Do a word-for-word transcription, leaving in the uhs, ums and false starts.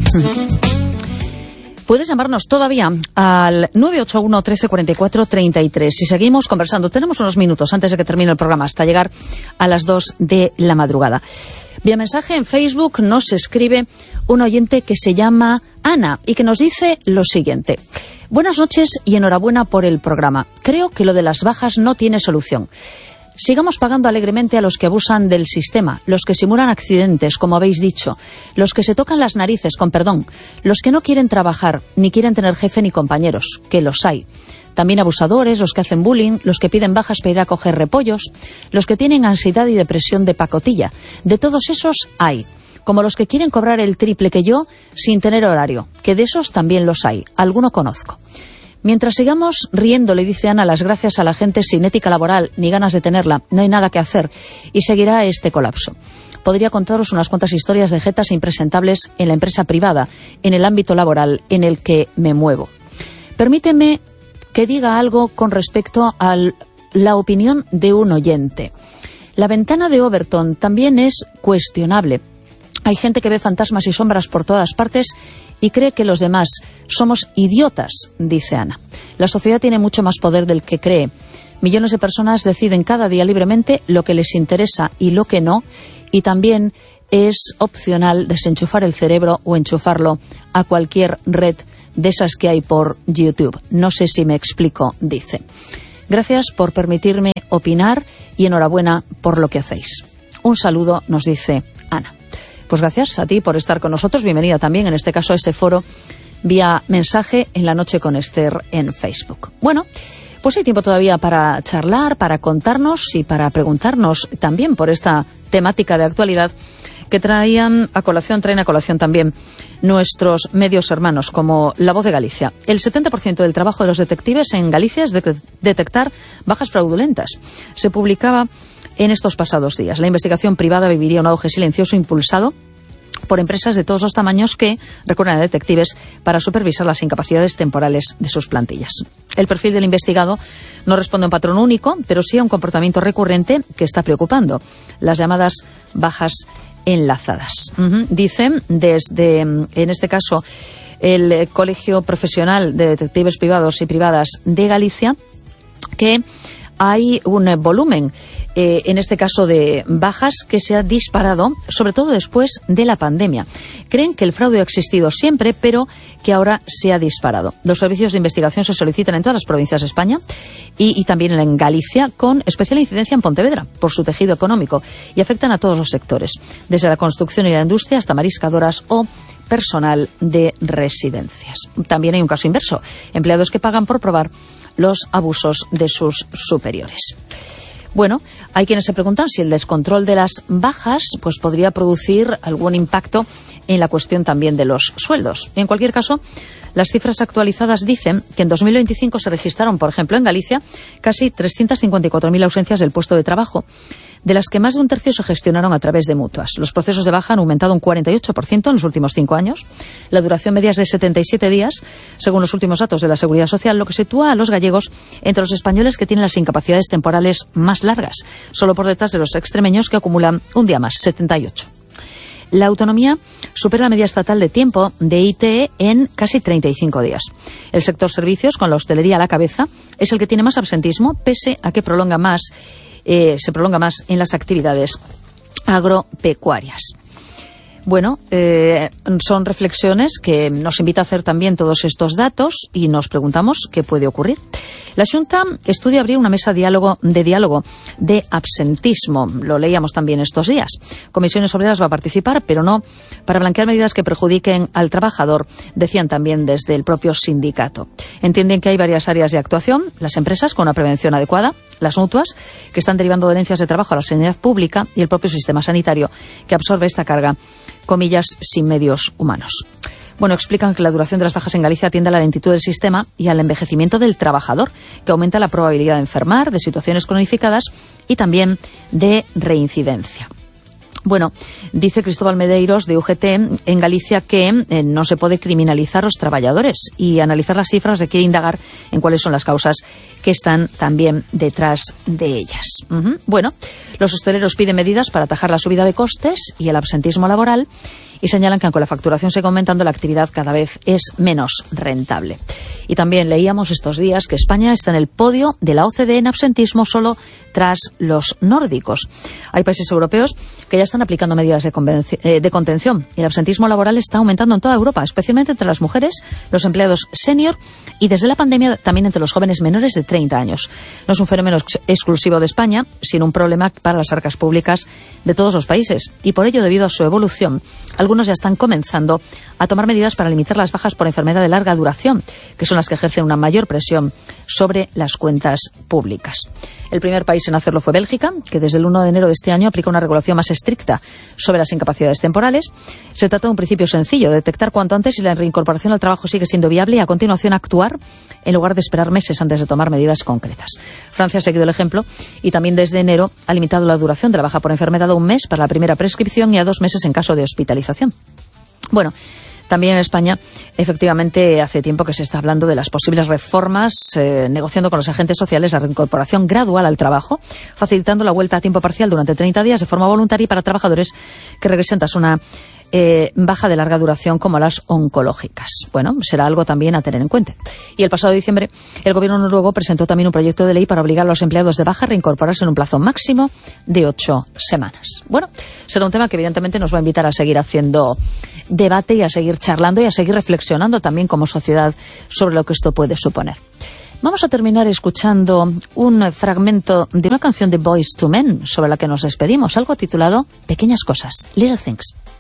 Puedes llamarnos todavía al nueve ocho uno, trece cuarenta y cuatro, treinta y tres. Y seguimos conversando. Tenemos unos minutos antes de que termine el programa, hasta llegar a las dos de la madrugada. Vía mensaje en Facebook nos escribe un oyente que se llama Ana y que nos dice lo siguiente. Buenas noches y enhorabuena por el programa. Creo que lo de las bajas no tiene solución. Sigamos pagando alegremente a los que abusan del sistema, los que simulan accidentes, como habéis dicho, los que se tocan las narices, con perdón, los que no quieren trabajar, ni quieren tener jefe ni compañeros, que los hay. También abusadores, los que hacen bullying, los que piden bajas para ir a coger repollos, los que tienen ansiedad y depresión de pacotilla. De todos esos hay, como los que quieren cobrar el triple que yo sin tener horario, que de esos también los hay, alguno conozco. Mientras sigamos riendo, le dice Ana, las gracias a la gente sin ética laboral ni ganas de tenerla, no hay nada que hacer y seguirá este colapso. Podría contaros unas cuantas historias de jetas impresentables en la empresa privada, en el ámbito laboral en el que me muevo. Permíteme que diga algo con respecto a la opinión de un oyente. La ventana de Overton también es cuestionable. Hay gente que ve fantasmas y sombras por todas partes y cree que los demás somos idiotas, dice Ana. La sociedad tiene mucho más poder del que cree. Millones de personas deciden cada día libremente lo que les interesa y lo que no, y también es opcional desenchufar el cerebro o enchufarlo a cualquier red de esas que hay por YouTube. No sé si me explico, dice. Gracias por permitirme opinar y enhorabuena por lo que hacéis. Un saludo, nos dice Ana. Pues gracias a ti por estar con nosotros. Bienvenida también, en este caso, a este foro vía mensaje en la noche con Esther en Facebook. Bueno, pues hay tiempo todavía para charlar, para contarnos y para preguntarnos también por esta temática de actualidad que traían a colación, traen a colación también nuestros medios hermanos, como La Voz de Galicia. El setenta por ciento del trabajo de los detectives en Galicia es de detectar bajas fraudulentas. Se publicaba en estos pasados días. La investigación privada viviría un auge silencioso impulsado por empresas de todos los tamaños que recurren a detectives para supervisar las incapacidades temporales de sus plantillas. El perfil del investigado no responde a un patrón único, pero sí a un comportamiento recurrente que está preocupando: las llamadas bajas enlazadas. Uh-huh. Dicen desde, en este caso, el Colegio Profesional de Detectives Privados y Privadas de Galicia, que hay un volumen, eh, en este caso de bajas, que se ha disparado, sobre todo después de la pandemia. Creen que el fraude ha existido siempre, pero que ahora se ha disparado. Los servicios de investigación se solicitan en todas las provincias de España y, y también en Galicia, con especial incidencia en Pontevedra, por su tejido económico, y afectan a todos los sectores, desde la construcción y la industria hasta mariscadoras o personal de residencias. También hay un caso inverso: empleados que pagan por probar los abusos de sus superiores. Bueno, hay quienes se preguntan si el descontrol de las bajas pues podría producir algún impacto en la cuestión también de los sueldos. En cualquier caso, las cifras actualizadas dicen que en dos mil veinticinco se registraron, por ejemplo, en Galicia, casi trescientas cincuenta y cuatro mil ausencias del puesto de trabajo, de las que más de un tercio se gestionaron a través de mutuas. Los procesos de baja han aumentado un cuarenta y ocho por ciento en los últimos cinco años. La duración media es de setenta y siete días, según los últimos datos de la Seguridad Social, lo que sitúa a los gallegos entre los españoles que tienen las incapacidades temporales más largas, solo por detrás de los extremeños, que acumulan un día más, setenta y ocho. La autonomía supera la media estatal de tiempo de I T E en casi treinta y cinco días. El sector servicios, con la hostelería a la cabeza, es el que tiene más absentismo, pese a que prolonga más, eh, se prolonga más en las actividades agropecuarias. Bueno, eh, son reflexiones que nos invita a hacer también todos estos datos y nos preguntamos qué puede ocurrir. La Xunta estudia abrir una mesa diálogo, de diálogo de absentismo. Lo leíamos también estos días. Comisiones Obreras va a participar, pero no para blanquear medidas que perjudiquen al trabajador, decían también desde el propio sindicato. Entienden que hay varias áreas de actuación: las empresas con una prevención adecuada, las mutuas que están derivando dolencias de trabajo a la sanidad pública y el propio sistema sanitario que absorbe esta carga, comillas, sin medios humanos. Bueno, explican que la duración de las bajas en Galicia atiende a la lentitud del sistema y al envejecimiento del trabajador, que aumenta la probabilidad de enfermar, de situaciones cronificadas y también de reincidencia. Bueno, dice Cristóbal Medeiros de U G T en Galicia que eh, no se puede criminalizar a los trabajadores y analizar las cifras requiere indagar en cuáles son las causas que están también detrás de ellas. Uh-huh. Bueno, los hosteleros piden medidas para atajar la subida de costes y el absentismo laboral y señalan que aunque la facturación sigue aumentando, la actividad cada vez es menos rentable. Y también leíamos estos días que España está en el podio de la O C D en absentismo solo tras los nórdicos. Hay países europeos que ya están aplicando medidas de, convenci- eh, de contención y el absentismo laboral está aumentando en toda Europa, especialmente entre las mujeres, los empleados senior y desde la pandemia también entre los jóvenes menores de treinta años. No es un fenómeno ex- exclusivo de España, sino un problema para las arcas públicas de todos los países y por ello, debido a su evolución, algunos ya están comenzando a tomar medidas para limitar las bajas por enfermedad de larga duración, que son las que ejercen una mayor presión sobre las cuentas públicas. El primer país en hacerlo fue Bélgica, que desde el uno de enero de este año aplica una regulación más estricta sobre las incapacidades temporales. Se trata de un principio sencillo, detectar cuanto antes si la reincorporación al trabajo sigue siendo viable y a continuación actuar en lugar de esperar meses antes de tomar medidas concretas. Francia ha seguido el ejemplo y también desde enero ha limitado la duración de la baja por enfermedad a un mes para la primera prescripción y a dos meses en caso de hospitalización. Bueno, también en España, efectivamente, hace tiempo que se está hablando de las posibles reformas, eh, negociando con los agentes sociales la reincorporación gradual al trabajo, facilitando la vuelta a tiempo parcial durante treinta días de forma voluntaria y para trabajadores que regresen tras una eh, baja de larga duración como las oncológicas. Bueno, será algo también a tener en cuenta. Y el pasado diciembre, el gobierno noruego presentó también un proyecto de ley para obligar a los empleados de baja a reincorporarse en un plazo máximo de ocho semanas. Bueno, será un tema que evidentemente nos va a invitar a seguir haciendo debate y a seguir charlando y a seguir reflexionando también como sociedad sobre lo que esto puede suponer. Vamos a terminar escuchando un fragmento de una canción de Boyz two Men sobre la que nos despedimos, algo titulado Pequeñas Cosas, Little Things.